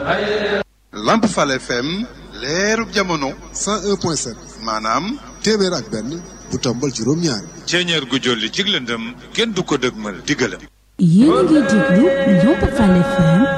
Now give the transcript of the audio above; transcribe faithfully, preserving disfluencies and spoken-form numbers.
Lamp Fall F M leerub jamono cent un point sept maanaam téeméer ak benn bu tombal juróom-ñaar ceeñeer gu jolli ci lëndëm kenn du ko dëgmal diggalam yéen a ngi déglu Lamp Fall F M